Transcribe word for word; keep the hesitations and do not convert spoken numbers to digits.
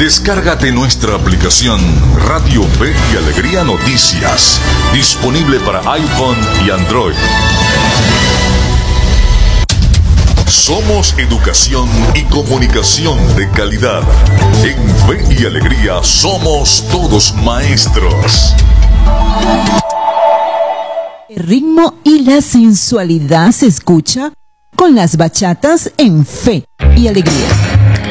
Descárgate nuestra aplicación Radio Fe y Alegría Noticias, disponible para iPhone y Android. Somos educación y comunicación de calidad. En Fe y Alegría somos todos maestros. El ritmo y la sensualidad se escucha con las bachatas en Fe y Alegría.